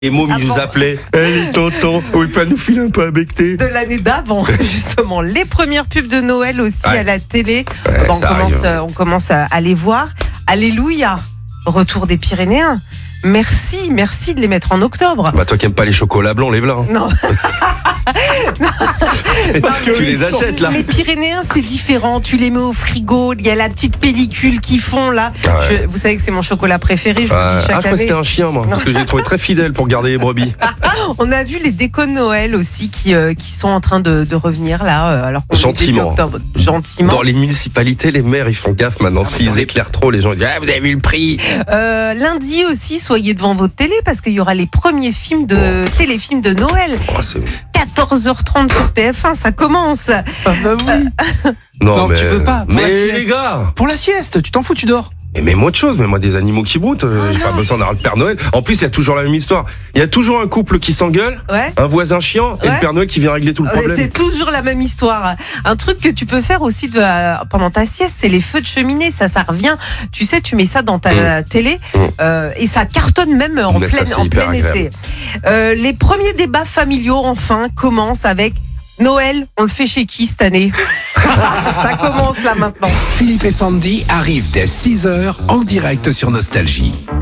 Et Môme, il nous appelait. Les tontons, vous pouvez pas nous filer un peu à becter De l'année d'avant, justement. Les premières pubs de Noël aussi à la télé. On commence à les voir. Alléluia, retour des Pyrénéens. Merci de les mettre en octobre. Bah toi qui aimes pas les chocolats blancs, les blancs. Non. Parce que tu les achètes là. Les Pyrénéens, c'est différent. Tu les mets au frigo. Il y a la petite pellicule qu'ils font là. Vous savez que c'est mon chocolat préféré. Je vous le dis chaque année. C'était un chien, moi, parce que j'ai trouvé très fidèle pour garder les brebis. On a vu les décos de Noël aussi qui sont en train de revenir là. Alors qu'on est début octobre. Gentiment. Dans les municipalités, les maires ils font gaffe maintenant. S'ils éclairent trop, les gens disent vous avez vu le prix. Lundi aussi, soyez devant votre télé parce qu'il y aura les premiers téléfilms de Noël. 14h30 sur TF1, ça commence. Ah bah oui. Non, mais tu veux pas. Mais les gars, pour la sieste, tu t'en fous, tu dors. Mais même autre chose, mais moi des animaux qui broutent, j'ai pas besoin d'avoir le Père Noël. En plus, il y a toujours la même histoire. Il y a toujours un couple qui s'engueule, un voisin chiant et le Père Noël qui vient régler tout le problème. C'est toujours la même histoire. Un truc que tu peux faire aussi pendant ta sieste, c'est les feux de cheminée. Ça revient. Tu sais, tu mets ça dans ta télé et ça cartonne même en plein été. Les premiers débats familiaux, enfin, commencent avec Noël, on le fait chez qui cette année? Ça commence là maintenant. Philippe et Sandy arrivent dès 6h en direct sur Nostalgie.